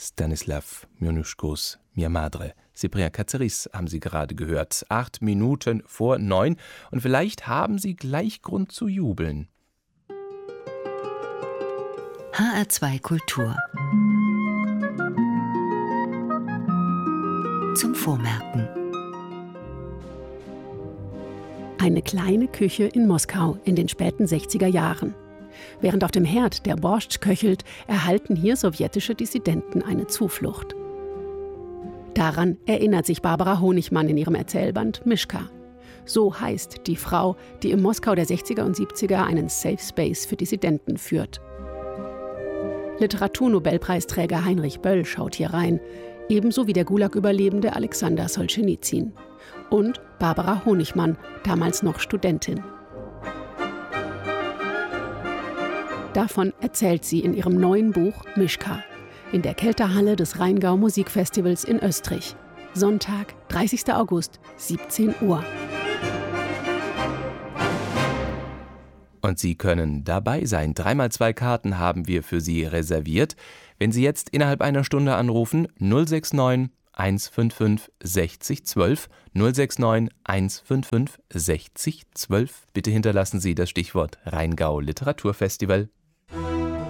Stanislaw Mionuszkos Mia Madre. Cyprien Katzeris haben Sie gerade gehört. 8 Minuten vor 9. Und vielleicht haben Sie gleich Grund zu jubeln. HR2 Kultur. Zum Vormerken. Eine kleine Küche in Moskau in den späten 60er Jahren. Während auf dem Herd der Borscht köchelt, erhalten hier sowjetische Dissidenten eine Zuflucht. Daran erinnert sich Barbara Honigmann in ihrem Erzählband Mischka. So heißt die Frau, die im Moskau der 60er und 70er einen Safe Space für Dissidenten führt. Literaturnobelpreisträger Heinrich Böll schaut hier rein, ebenso wie der Gulag-Überlebende Alexander Solschenizyn. Und Barbara Honigmann, damals noch Studentin. Davon erzählt sie in ihrem neuen Buch Mischka in der Kelterhalle des Rheingau Musikfestivals in Österreich. Sonntag, 30. August, 17 Uhr. Und Sie können dabei sein. 3x2 Karten haben wir für Sie reserviert. Wenn Sie jetzt innerhalb einer Stunde anrufen, 069 155 60 12, 069 155 60 12. Bitte hinterlassen Sie das Stichwort Rheingau Literaturfestival.